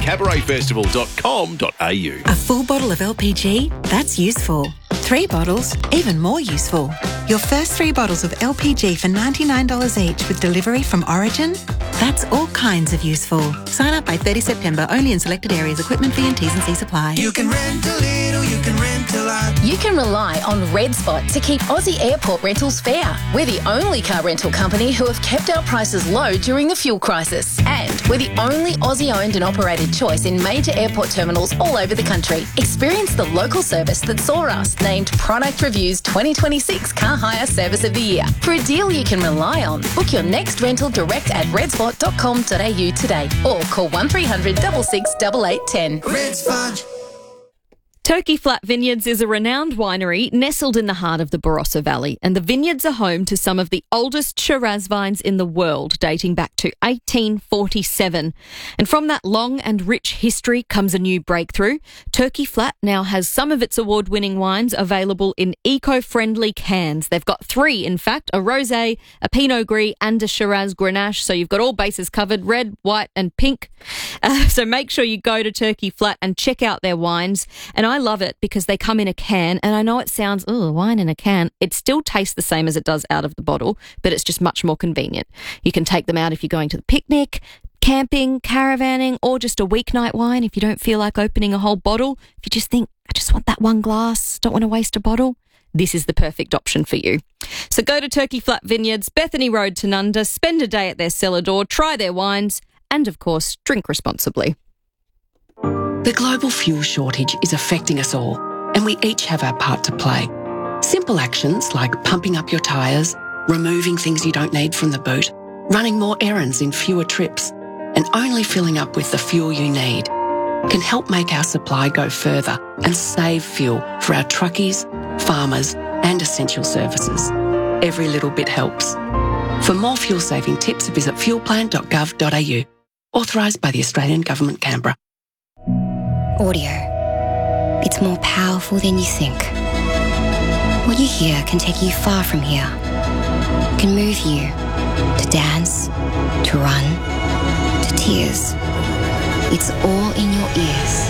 adelaidecabaretfestival.com.au. A full bottle of LPG? That's useful. 3 bottles, even more useful. Your first 3 bottles of LPG for $99 each with delivery from Origin? That's all kinds of useful. Sign up by 30 September, only in selected areas. Equipment fee and T's and C's apply. You can rent a little, you can rent a lot. You can rely on RedSpot to keep Aussie airport rentals fair. We're the only car rental company who have kept our prices low during the fuel crisis. And we're the only Aussie-owned and operated choice in major airport terminals all over the country. Experience the local service that saw us named Product Review's 2026 Car Hire Service of the Year. For a deal you can rely on, book your next rental direct at redspot.com.au today or call 1300 66 8810. RedSpot. Turkey Flat Vineyards is a renowned winery nestled in the heart of the Barossa Valley, and the vineyards are home to some of the oldest Shiraz vines in the world, dating back to 1847. And from that long and rich history comes a new breakthrough. Turkey Flat now has some of its award-winning wines available in eco-friendly cans. They've got 3, in fact, a rosé, a Pinot Gris and a Shiraz Grenache, so you've got all bases covered, red, white and pink. So make sure you go to Turkey Flat and check out their wines. And I love it because they come in a can, and I know it sounds, wine in a can. It still tastes the same as it does out of the bottle, but it's just much more convenient. You can take them out if you're going to the picnic, camping, caravanning, or just a weeknight wine if you don't feel like opening a whole bottle. If you just think, I just want that one glass, don't want to waste a bottle, this is the perfect option for you. So go to Turkey Flat Vineyards, Bethany Road, Tanunda, spend a day at their cellar door, try their wines, and of course, drink responsibly. The global fuel shortage is affecting us all, and we each have our part to play. Simple actions like pumping up your tyres, removing things you don't need from the boot, running more errands in fewer trips, and only filling up with the fuel you need can help make our supply go further and save fuel for our truckies, farmers, and essential services. Every little bit helps. For more fuel-saving tips, visit fuelplan.gov.au. Authorised by the Australian Government, Canberra. Audio. It's more powerful than you think. What you hear can take you far from here. Can move you to dance, to run, to tears. It's all in your ears.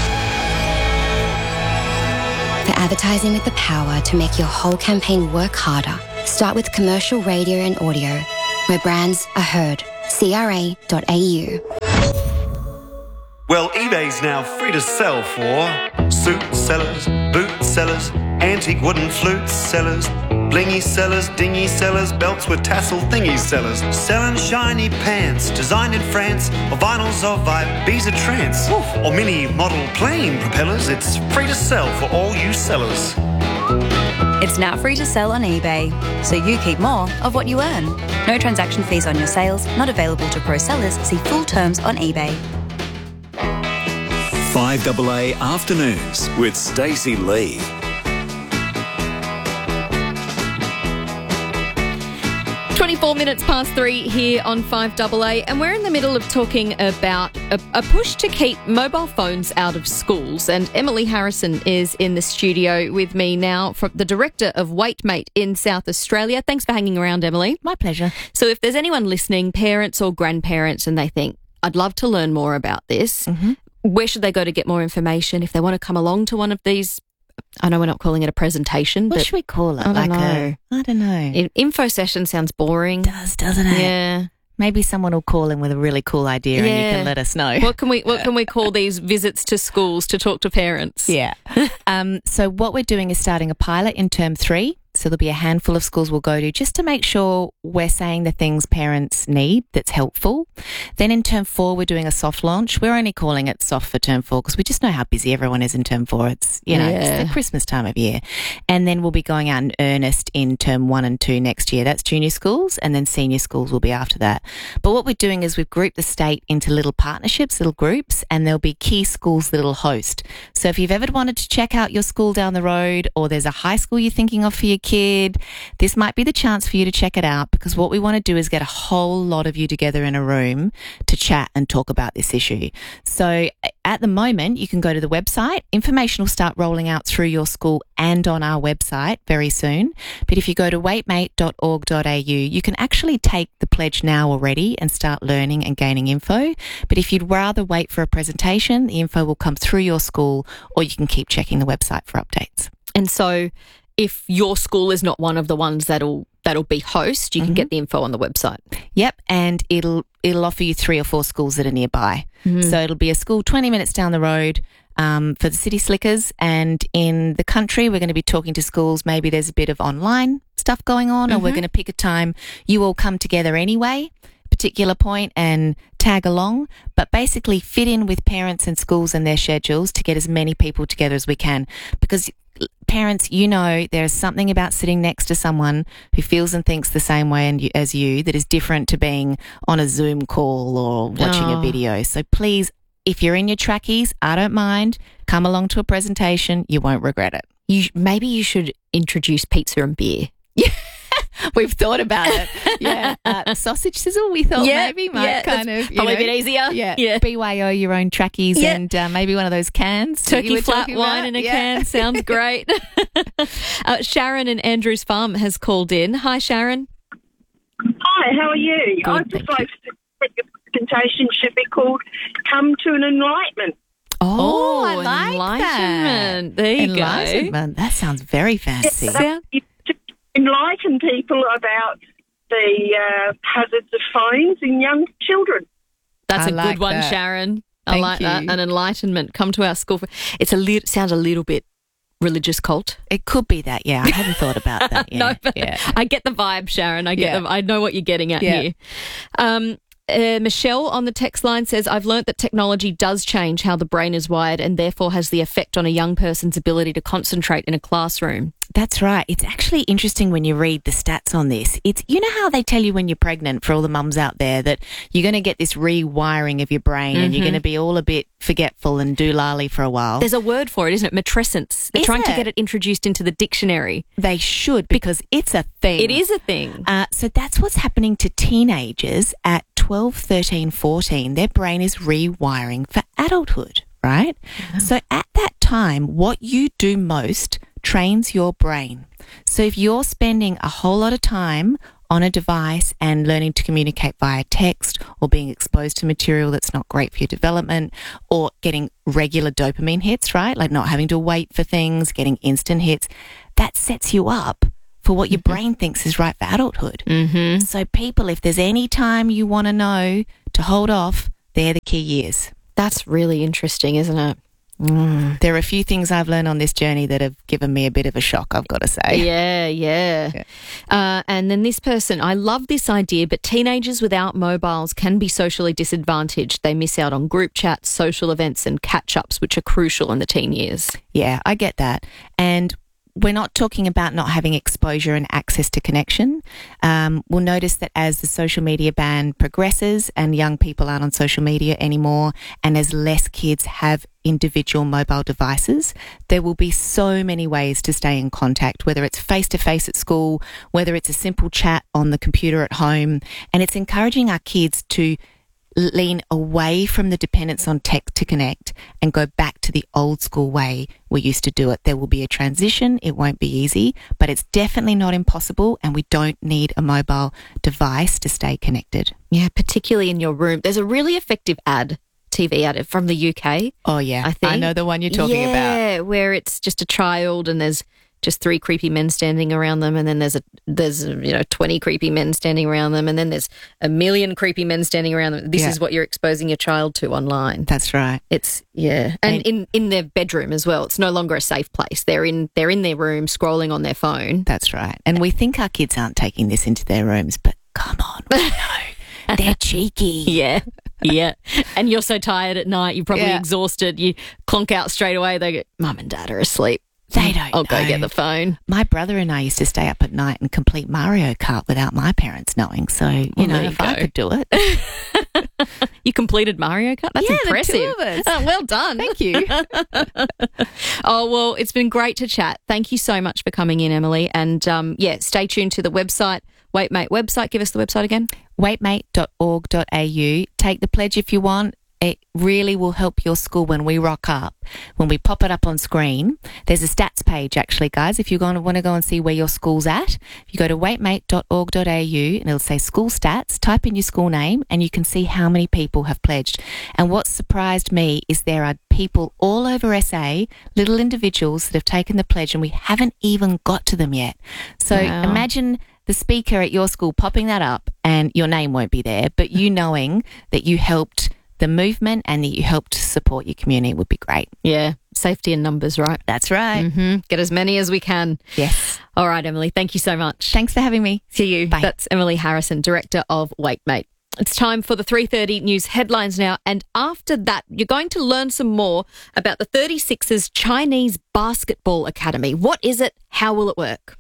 For advertising with the power to make your whole campaign work harder, start with commercial radio and audio, where brands are heard. CRA.au. Well, eBay's now free to sell for suit sellers, boot sellers, antique wooden flute sellers, blingy sellers, dingy sellers, belts with tassel thingy sellers, selling shiny pants designed in France, or vinyls of Ibiza trance, or mini model plane propellers. It's free to sell for all you sellers. It's now free to sell on eBay, so you keep more of what you earn. No transaction fees on your sales, not available to pro sellers. See full terms on eBay. 5AA Afternoons with Stacey Lee. 24 minutes past 3 here on 5AA, and we're in the middle of talking about a push to keep mobile phones out of schools. And Emily Harrison is in the studio with me now, from the director of WaitMate in South Australia. Thanks for hanging around, Emily. My pleasure. So if there's anyone listening, parents or grandparents, and they think, I'd love to learn more about this, where should they go to get more information if they want to come along to one of these? I know we're not calling it a presentation. What but should we call it? I don't know. Info session sounds boring. Doesn't it? Yeah. Maybe someone will call in with a really cool idea and you can let us know. What can we call these visits to schools to talk to parents? Yeah. So what we're doing is starting a pilot in term 3. So there'll be a handful of schools we'll go to just to make sure we're saying the things parents need that's helpful. Then in term 4, we're doing a soft launch. We're only calling it soft for term 4 because we just know how busy everyone is in term 4. It's, it's the Christmas time of year. And then we'll be going out in earnest in term 1 and 2 next year. That's junior schools, and then senior schools will be after that. But what we're doing is we've grouped the state into little partnerships, little groups, and there'll be key schools that it'll host. So if you've ever wanted to check out your school down the road, or there's a high school you're thinking of for your kid, this might be the chance for you to check it out, because what we want to do is get a whole lot of you together in a room to chat and talk about this issue. So at the moment, you can go to the website. Information will start rolling out through your school and on our website very soon. But if you go to waitmate.org.au, you can actually take the pledge now already and start learning and gaining info. But if you'd rather wait for a presentation, the info will come through your school, or you can keep checking the website for updates. And so if your school is not one of the ones that'll be host, you can get the info on the website. Yep, and it'll offer you 3 or 4 schools that are nearby. So it'll be a school 20 minutes down the road for the city slickers, and in the country we're going to be talking to schools. Maybe there's a bit of online stuff going on, or we're going to pick a time you all come together anyway, particular point, and tag along, but basically fit in with parents and schools and their schedules to get as many people together as we can, because parents, there's something about sitting next to someone who feels and thinks the same way as you that is different to being on a Zoom call or watching a video. So please, if you're in your trackies, I don't mind. Come along to a presentation. You won't regret it. Maybe you should introduce pizza and beer. We've thought about it. Yeah. Sausage sizzle, we thought maybe might kind of... Probably a bit easier. Yeah. BYO your own trackies and maybe one of those cans. Turkey flat wine in a can. Sounds great. Sharon in Andrews Farm has called in. Hi, Sharon. Hi, how are you? Good, I'd just like to think the presentation should be called Come to an Enlightenment. Oh, I like enlightenment. That. There you Enlightenment. That sounds very fancy. Enlighten people about the hazards of phones in young children. That's a good one, Sharon. I like that. An enlightenment. Come to our school. Sounds a little bit religious cult. It could be that, yeah. I hadn't thought about that. Yeah. No, but I get the vibe, Sharon. I know what you're getting at here. Michelle on the text line says, I've learnt that technology does change how the brain is wired and therefore has the effect on a young person's ability to concentrate in a classroom. That's right. It's actually interesting when you read the stats on this. It's, you know how they tell you when you're pregnant, for all the mums out there, that you're going to get this rewiring of your brain and you're going to be all a bit forgetful and doolally for a while. There's a word for it, isn't it? Matrescence. They're trying to get it introduced into the dictionary. They should, because it's a thing. It is a thing. So that's what's happening to teenagers at 12, 13, 14. Their brain is rewiring for adulthood, right? Yeah. So at that time, what you do most trains your brain. So if you're spending a whole lot of time on a device and learning to communicate via text, or being exposed to material that's not great for your development, or getting regular dopamine hits, right? Like not having to wait for things, getting instant hits, that sets you up for what your brain thinks is right for adulthood. So people, if there's any time you want to know to hold off, they're the key years. That's really interesting, isn't it? There are a few things I've learned on this journey that have given me a bit of a shock, I've got to say. Yeah. And then this person, I love this idea, but teenagers without mobiles can be socially disadvantaged. They miss out on group chats, social events and catch-ups, which are crucial in the teen years. Yeah, I get that. And we're not talking about not having exposure and access to connection. We'll notice that as the social media ban progresses and young people aren't on social media anymore, and as less kids have individual mobile devices, there will be so many ways to stay in contact, whether it's face-to-face at school, whether it's a simple chat on the computer at home. And it's encouraging our kids to lean away from the dependence on tech to connect and go back to the old school way we used to do it. There will be a transition. It won't be easy, but it's definitely not impossible, and we don't need a mobile device to stay connected. Yeah, particularly in your room. There's a really effective TV ad from the UK. Oh, yeah. I think. I know the one you're talking about. Yeah, where it's just a child and there's just 3 creepy men standing around them, and then there's 20 creepy men standing around them, and then there's a million creepy men standing around them. This is what you're exposing your child to online. That's right. It's and in their bedroom as well. It's no longer a safe place. They're in their room scrolling on their phone. That's right. And we think our kids aren't taking this into their rooms, but come on, we know. They're cheeky. Yeah. And you're so tired at night, you're probably exhausted. You clonk out straight away. They go, Mum and Dad are asleep. They don't I'll go get the phone. My brother and I used to stay up at night and complete Mario Kart without my parents knowing. So, if I could do it. You completed Mario Kart? That's impressive. The two of us. Oh, well done. Thank you. Oh, well, it's been great to chat. Thank you so much for coming in, Emily. And, stay tuned to the website. WaitMate website. Give us the website again. waitmate.org.au. Take the pledge if you want. It really will help your school when we rock up, when we pop it up on screen. There's a stats page, actually, guys, if you want to go and see where your school's at. If you go to waitmate.org.au and it'll say school stats, type in your school name and you can see how many people have pledged. And what surprised me is there are people all over SA, little individuals that have taken the pledge, and we haven't even got to them yet. So imagine the speaker at your school popping that up and your name won't be there, but you knowing that you helped the movement and that you helped support your community would be great. Yeah, safety in numbers, right? That's right. Get as many as we can. Yes. All right, Emily, thank you so much. Thanks for having me. See you. Bye. That's Emily Harrison, Director of WaitMate. It's time for the 3:30 news headlines now, and after that, you're going to learn some more about the 36ers Chinese Basketball Academy. What is it? How will it work?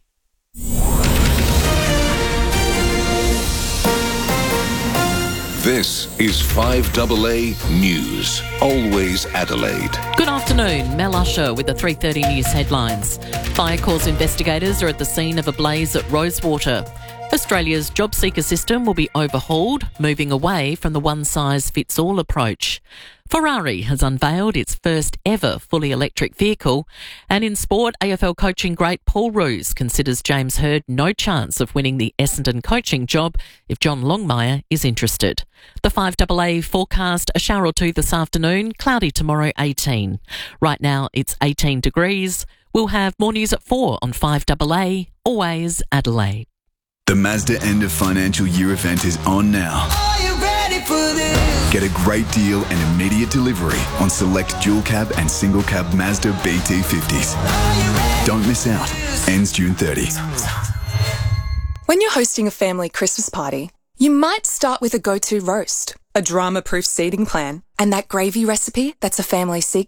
This is 5AA News. Always Adelaide. Good afternoon. Mel Usher with the 3:30 news headlines. Fire Corps investigators are at the scene of a blaze at Rosewater. Australia's job seeker system will be overhauled, moving away from the one-size-fits-all approach. Ferrari has unveiled its first ever fully electric vehicle, and in sport, AFL coaching great Paul Roos considers James Hird no chance of winning the Essendon coaching job if John Longmire is interested. The 5AA forecast, a shower or two this afternoon, cloudy tomorrow 18. Right now it's 18 degrees. We'll have more news at 4 on 5AA, always Adelaide. The Mazda end of financial year event is on now. Are you ready for this? Get a great deal and immediate delivery on select dual cab and single cab Mazda BT50s. Don't miss out. Ends June 30. When you're hosting a family Christmas party, you might start with a go-to roast, a drama-proof seating plan, and that gravy recipe that's a family secret.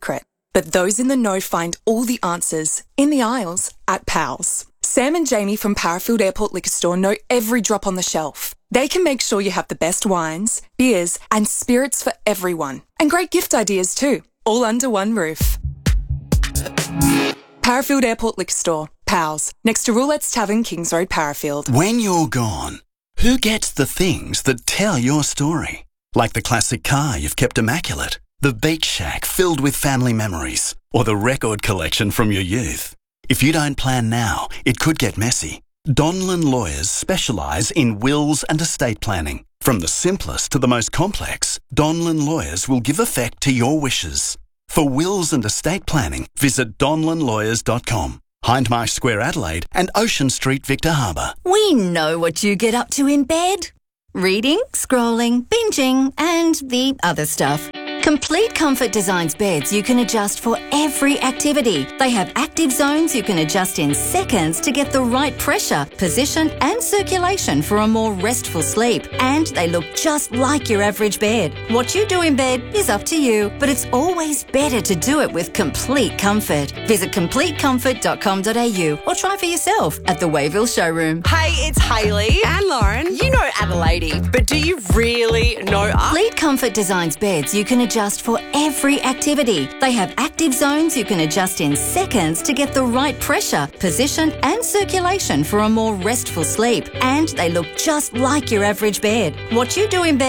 But those in the know find all the answers in the aisles at Powell's. Sam and Jamie from Parafield Airport Liquor Store know every drop on the shelf. They can make sure you have the best wines, beers, and spirits for everyone. And great gift ideas too, all under one roof. Parafield Airport Liquor Store, Powell's, next to Roulette's Tavern, Kings Road, Parafield. When you're gone, who gets the things that tell your story? Like the classic car you've kept immaculate, the beach shack filled with family memories, or the record collection from your youth. If you don't plan now, it could get messy. Donlan Lawyers specialise in wills and estate planning. From the simplest to the most complex, Donlan Lawyers will give effect to your wishes. For wills and estate planning, visit donlanlawyers.com. Hindmarsh Square, Adelaide, and Ocean Street, Victor Harbour. We know what you get up to in bed. Reading, scrolling, binging, and the other stuff. Complete Comfort designs beds you can adjust for every activity. They have active zones you can adjust in seconds to get the right pressure, position, and circulation for a more restful sleep. And they look just like your average bed. What you do in bed is up to you, but it's always better to do it with Complete Comfort. Visit CompleteComfort.com.au or try for yourself at the Wayville showroom. Hey, it's Hayley and Lauren. You know Adelaide, but do you really know us? Complete Comfort designs beds you can adjust for every activity. They have active zones you can adjust in seconds to get the right pressure, position, and circulation for a more restful sleep. And they look just like your average bed. What you do in bed